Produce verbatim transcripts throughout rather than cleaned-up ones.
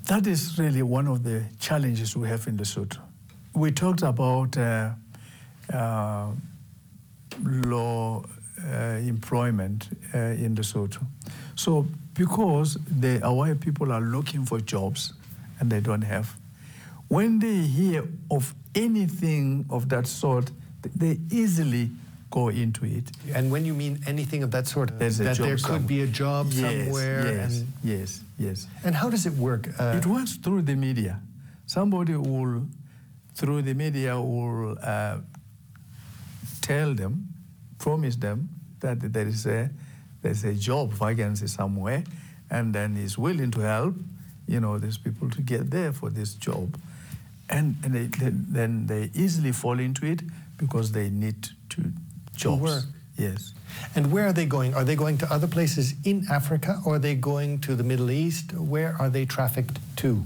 That is really one of the challenges we have in Lesotho. We talked about uh, uh, low uh, employment uh, in Lesotho. So because the our people are looking for jobs and they don't have, when they hear of anything of that sort, they easily go into it. And when you mean anything of that sort, There's that there somewhere. could be a job yes, somewhere? Yes, and yes, yes. And how does it work? Uh, it works through the media. Somebody will, through the media, will uh, tell them, promise them that there is a there's a job vacancy somewhere, and then is willing to help, you know, these people to get there for this job, and and they, then, then they easily fall into it because they need to jobs. work. Yes. And where are they going? Are they going to other places in Africa, or are they going to the Middle East? Where are they trafficked to?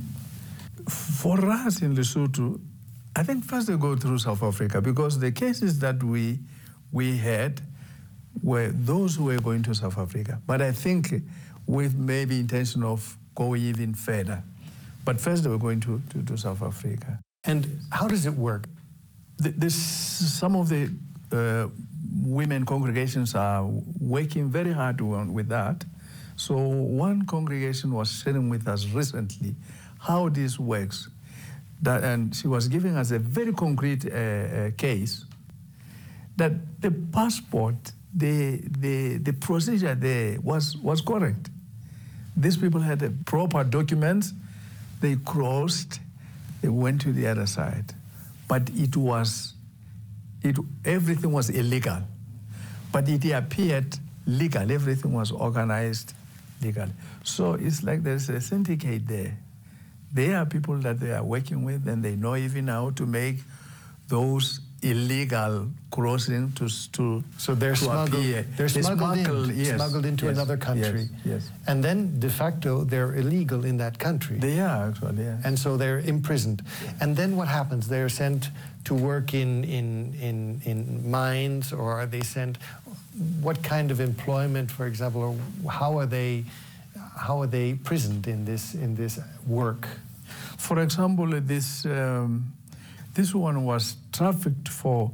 For us in Lesotho, I think first they go through South Africa, because the cases that we we had were those who were going to South Africa. But I think with maybe intention of going even further. But first they were going to, to, to South Africa. And how does it work? The, this, some of the uh, women congregations are working very hard on, with that. So one congregation was sharing with us recently how this works. That, and she was giving us a very concrete uh, uh, case that the passport, the, the, the procedure there was, was correct. These people had a proper documents, they crossed, they went to the other side. But it was, it, everything was illegal. But it appeared legal, everything was organized legal. So it's like there's a syndicate there. There are people that they are working with, and they know even how to make those illegal crossing to to so they're to smuggled. appear. They're smuggled, smuggled, in, yes, smuggled into yes, another country. Yes, yes. And then de facto they're illegal in that country. They are actually. Yeah. And so they're imprisoned. Yeah. And then what happens? They're sent to work in in in in mines, or are they sent? What kind of employment, for example, or how are they? How are they prisoned in this in this work? For example, this um, this one was trafficked for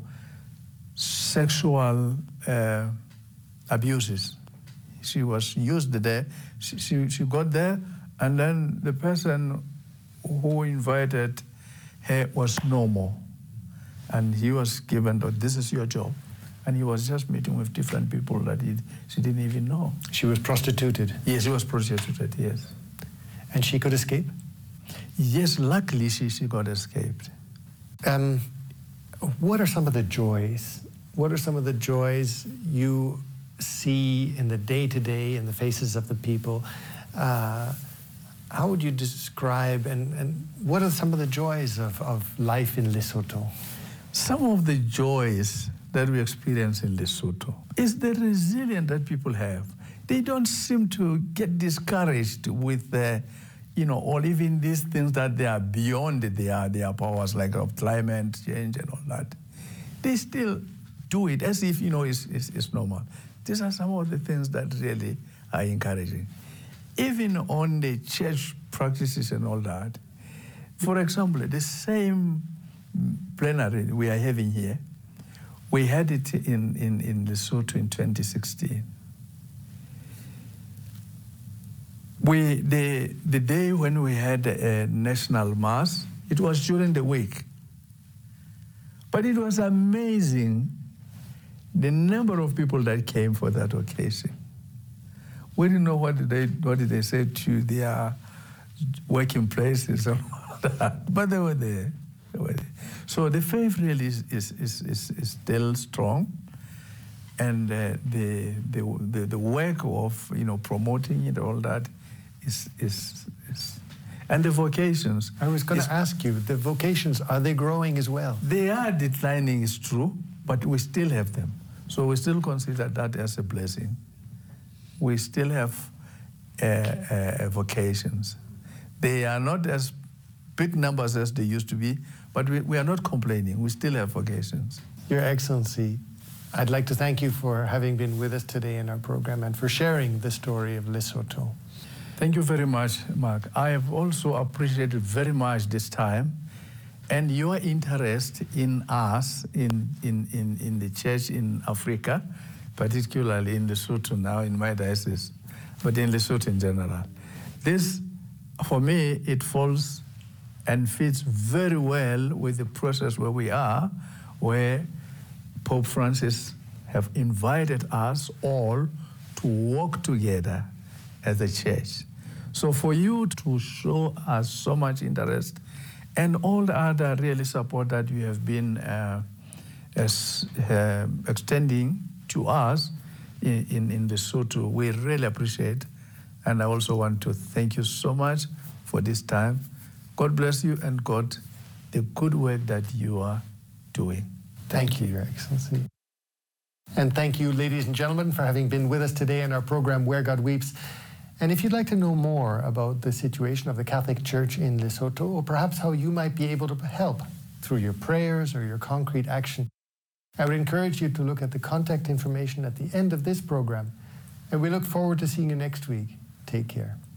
sexual uh, abuses. She was used there. She, she she got there, and then the person who invited her was normal, and he was given that this is your job. And he was just meeting with different people that he, she didn't even know. She was prostituted? Yes, she was prostituted, yes. And she could escape? Yes, luckily she, she got escaped. Um, what are some of the joys? What are some of the joys you see in the day-to-day in the faces of the people? Uh, how would you describe, and, and what are some of the joys of, of life in Lesotho? Some of the joys that we experience in Lesotho is the resilience that people have. They don't seem to get discouraged with, uh, you know, or even these things that they are beyond their, their powers, like of climate change and all that. They still do it as if, you know, it's, it's, it's normal. These are some of the things that really are encouraging. Even on the church practices and all that. For example, the same plenary we are having here, we had it in, in, in Lesotho in twenty sixteen. We, the, the day when we had a national mass, it was during the week. But it was amazing the number of people that came for that occasion. We didn't know what did they, what did they say to their working places and all that, but they were there. They were there. So the faith really is, is, is, is, is still strong, and uh, the, the, the, the work of, you know, promoting it, all that, is, is, is and the vocations. I was going to ask you, the vocations, are they growing as well? They are declining, it's true, but we still have them. So we still consider that as a blessing. We still have uh, uh, vocations. They are not as big numbers as they used to be, but we, we are not complaining. We still have vocations. Your Excellency, I'd like to thank you for having been with us today in our program and for sharing the story of Lesotho. Thank you very much, Mark. I have also appreciated very much this time and your interest in us, in, in, in, in the church in Africa, particularly in Lesotho now, in my diocese, but in Lesotho in general. This, for me, it falls and fits very well with the process where we are, where Pope Francis have invited us all to work together as a church. So for you to show us so much interest and all the other really support that you have been uh, as, uh, extending to us in, in, in Lesotho, we really appreciate. And I also want to thank you so much for this time. God bless you and God, the good work that you are doing. Thank you, Your Excellency. And thank you, ladies and gentlemen, for having been with us today in our program, Where God Weeps. And if you'd like to know more about the situation of the Catholic Church in Lesotho, or perhaps how you might be able to help through your prayers or your concrete action, I would encourage you to look at the contact information at the end of this program. And we look forward to seeing you next week. Take care.